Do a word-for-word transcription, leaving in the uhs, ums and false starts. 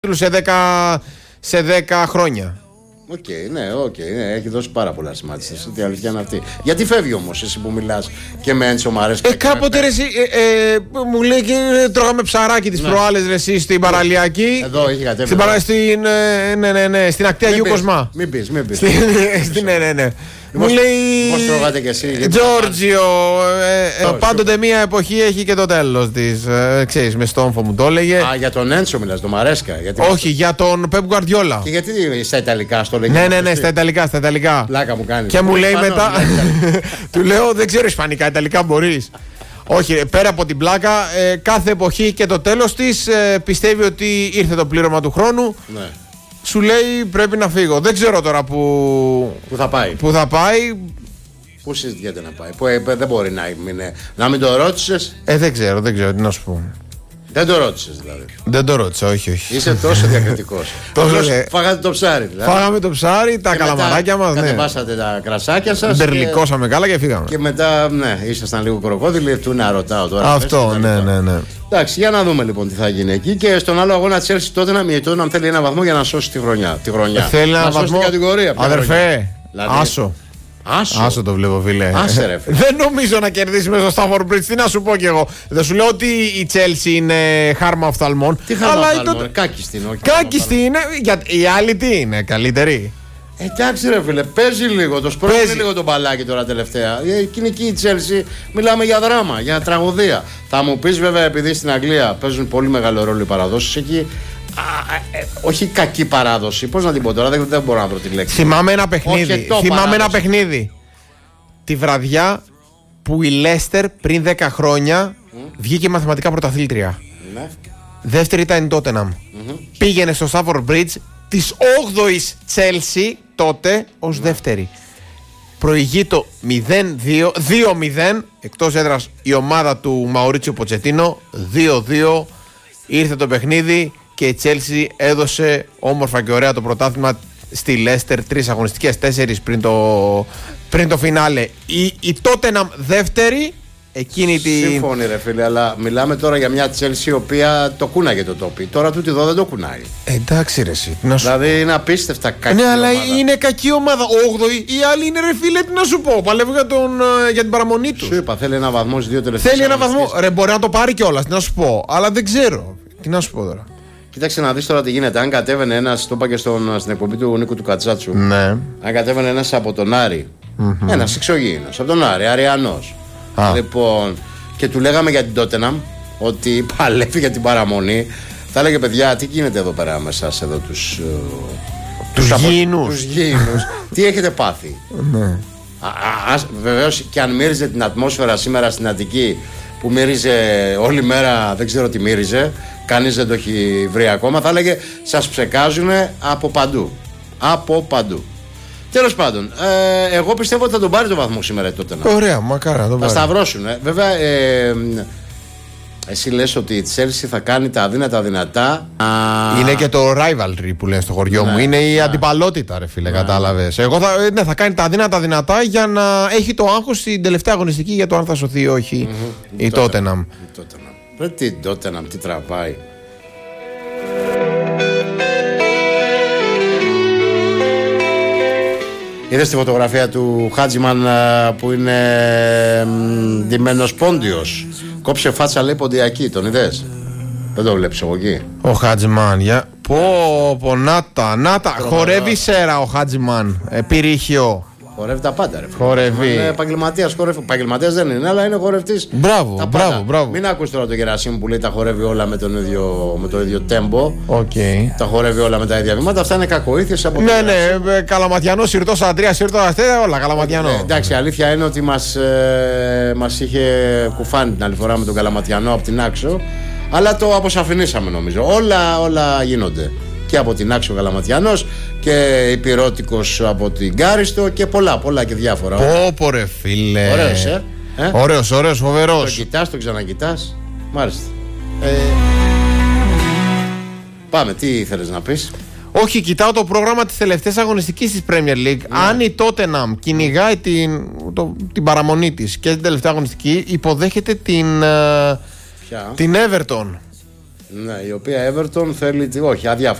σε δέκα, σε δέκα χρόνια. Οκ, okay, ναι, οκ, okay, ναι, έχει δώσει πάρα πολλά σημάδια. Τι αλήθεια είναι αυτή. Γιατί φεύγει όμως εσύ που μιλάς και με Έντσο Μαρέσκα? Ε, κάποτε ρε, εσύ, ε, ε, μου λέει και τρώγαμε ψαράκι τις ναι. προάλλες ρε, εσύ στην παραλιακή. Εδώ έχει κατέβει. Στην, παρα, στην, ε, ναι, ναι, ναι, στην ακτή Αγίου Κοσμά. Μην πεις, μην πεις. Στην, ναι, ναι, ναι. Μου λέει Τζόρτζιο, ε, ε, πάντοτε μία εποχή έχει και το τέλος της. Ε, ξέρεις, με στόμφο μου το έλεγε. Α, για τον Έντσο μιλάς, τον Μαρέσκα? Γιατί... Όχι, για τον Πεπ Γκουαρδιόλα. Και γιατί στα Ιταλικά στο λέγει? Ναι, ναι, ναι, στα Ιταλικά, στα Ιταλικά. Πλάκα μου κάνει. Και μου λέει μετά. Του λέω, δεν ξέρω Ισπανικά, Ιταλικά μπορείς? Όχι, πέρα από την πλάκα, ε, κάθε εποχή και το τέλος της ε, πιστεύει ότι ήρθε το πλήρωμα του χρόνου. Ναι. Σου λέει πρέπει να φύγω. Δεν ξέρω τώρα που, που θα πάει. Που θα πάει. Πού συζητιέται να πάει? Που ε, δεν μπορεί να είναι. Να μην το ρώτησες? Ε, δεν ξέρω, δεν ξέρω τι να σου πω. Δεν το ρώτησες δηλαδή? Δεν το ρώτησα, όχι, όχι. Είσαι τόσο διακριτικός. Τόσο... Φάγατε το ψάρι δηλαδή. Φάγαμε το ψάρι, τα καλαμαράκια μας. Κατεβάσατε ναι. τα κρασάκια σας. Μπερλικώσαμε και... καλά και φύγαμε. Και μετά, ναι, ήσασταν λίγο κροκόδιλοι. Του να ρωτάω τώρα. Αυτό, πες, ναι, ναι, ναι. Εντάξει, για να δούμε λοιπόν τι θα γίνει εκεί. Και στον άλλο αγώνα τη Chelsea τότε να μην να θέλει ένα βαθμό για να σώσει τη χρονιά. Τη χρονιά. Θέλει ένα βαθμό. Την κατηγορία, αδερφέ, δηλαδή... άσο. Άσο. Άσο το βλέπω, φίλε. Άσε, ρε, φίλε. Δεν νομίζω να κερδίσει μέσα στο Stamford Bridge. Τι να σου πω κι εγώ. Δεν σου λέω ότι η Chelsea είναι χάρμα οφθαλμών. Τι χάρμα οφθαλμών, το... κάκιστη είναι. Κάκιστη είναι. Για... Η άλλη τι είναι, καλύτερη. Εντάξει ρε φίλε, παίζει λίγο, το σπρώχνει λίγο το μπαλάκι τώρα τελευταία. Εκείνη εκεί η Chelsea, μιλάμε για δράμα, για τραγωδία. Θα μου πεις βέβαια, επειδή στην Αγγλία παίζουν πολύ μεγάλο ρόλο οι παραδόσεις εκεί. Α, ε, όχι κακή παράδοση, πώς να την πω τώρα, δεν, δεν μπορώ να βρω τη λέξη. Θυμάμαι ένα παιχνίδι. Θυμάμαι ένα παιχνίδι. Τη βραδιά που η Λέστερ πριν δέκα χρόνια mm. βγήκε μαθηματικά πρωταθλήτρια. Ναι. Δεύτερη ήταν η Τότεναμ. Mm-hmm. Πήγαινε στο Stamford Bridge της όγδοης Chelsea τότε ως ναι. δεύτερη. Προηγεί το μηδέν δύο, δύο μηδέν εκτός έδρας η ομάδα του Μαουρίτσιο Ποτσετίνο. Δύο δύο ήρθε το παιχνίδι και η Chelsea έδωσε όμορφα και ωραία το πρωτάθλημα στη Λέστερ. Τρεις αγωνιστικές, τέσσερις πριν το, πριν το φινάλε. Η, η Tottenham δεύτερη εκείνη τη... Σύμφωνοι ρε φίλε, αλλά μιλάμε τώρα για μια Chelsea η οποία το κούναγε το τόπι. Τώρα τούτη εδώ δεν το κουνάει. Εντάξει ρε εσύ. Δηλαδή είναι απίστευτα κακή ναι, ομάδα. Ναι, αλλά είναι κακή ομάδα. όγδοη, η άλλη είναι ρε φίλε, τι να σου πω. Παλεύει για, τον, για την παραμονή του. Σου είπα, θέλει ένα βαθμό στις δύο τελευταίες. Θέλει ένα βαθμό. Ρε, μπορεί να το πάρει κιόλας, τι να σου πω. Αλλά δεν ξέρω. Τι να σου πω τώρα. Κοίταξε να δεις τώρα τι γίνεται. Αν κατέβαινε ένας, το είπα και στον, στην εκπομπή του Νίκου του Κατσάτσου. Ναι. Αν κατέβαινε ένας από τον Άρη, mm-hmm. ένας εξωγήινος, από τον Άρη, Αριανός. Ah. Λοιπόν, και του λέγαμε για την Tottenham ότι παλεύει για την παραμονή. Θα έλεγε παιδιά, τι γίνεται εδώ πέρα με εσάς εδώ τους. Τους γήινους. Τους γήινους. Τι έχετε πάθει. Ναι. Βεβαίως και αν μύριζε την ατμόσφαιρα σήμερα στην Αττική που μύριζε όλη μέρα, δεν ξέρω τι μύριζε. Κανείς δεν το έχει βρει ακόμα. Θα έλεγε σας ψεκάζουνε από παντού. Από παντού. Τέλος πάντων, ε, εγώ πιστεύω ότι θα τον πάρει το βαθμό σήμερα τότε. Ωραία, μακάρα. Θα σταυρώσουν. Ε. Βέβαια, ε, εσύ λες ότι η Chelsea θα κάνει τα αδύνατα δυνατά. Είναι και το rivalry που λένε στο χωριό ναι, μου. Είναι η ναι. αντιπαλότητα, ρε φίλε, ναι. κατάλαβες. Εγώ θα, ναι, θα κάνει τα αδύνατα δυνατά για να έχει το άγχος στην τελευταία αγωνιστική για το αν θα σωθεί ή όχι mm-hmm. η Tottenham. Ρε τι Tottenham, τι τραβάει. Είδες τη φωτογραφία του Χάτζιμαν που είναι ντυμένος πόντιος. Κόψε φάτσα λέει ποντιακή, τον είδες? Δεν το βλέπεις εγώ εκεί. Ο Χάτζιμαν, για... Πω, πω, νάτα, νάτα. Χορεύει σέρα ο Χάτζιμαν, ε, πυρίχιο. Χορεύει τα πάντα, ρε. Χορεύει. Είναι επαγγελματίας, χορεύει. Επαγγελματίας δεν είναι, αλλά είναι χορευτής. Μπράβο, μπράβο, μπράβο. Μην ακούς τώρα τον Γερασίμου που λέει τα χορεύει όλα με, τον ίδιο, με το ίδιο τέμπο. Okay. Τα χορεύει όλα με τα ίδια βήματα. Αυτά είναι κακοήθειες από ναι, ναι, καλαματιανό, σιρτό Αντρία, σιρτό αστέρα, όλα καλαματιανό. Ε, εντάξει, η αλήθεια είναι ότι μας, ε, μας είχε κουφάνει την άλλη φορά με τον καλαματιανό από την Άξο. Αλλά το αποσαφηνίσαμε νομίζω. Όλα, όλα γίνονται. Και από την Άξο Καλαματιανός και υπηρώτικος από την Κάριστο και πολλά, πολλά και διάφορα. Πω πω ρε φίλε. Ωραίος, ε. ε? Ωραίος, ωραίος, φοβερός. Το κοιτάς, το ξανακοιτάς. Μάλιστα. Ε... Πάμε, τι ήθελες να πεις? Όχι, κοιτάω το πρόγραμμα της τελευταίας αγωνιστικής της Premier League. Ναι. Αν η Tottenham κυνηγάει την, το, την παραμονή της και την τελευταία αγωνιστική, υποδέχεται την, την Everton. Ναι, η οποία Everton θέλει. Όχι, αδιάφορο.